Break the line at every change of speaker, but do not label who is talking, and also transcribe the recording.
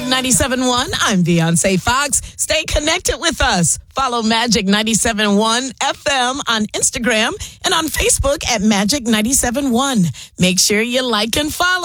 Magic 97.1. I'm Beyonce Fox. Stay connected with us. Follow Magic 97.1 FM on Instagram and on Facebook at Magic 97.1. Make sure you like and follow.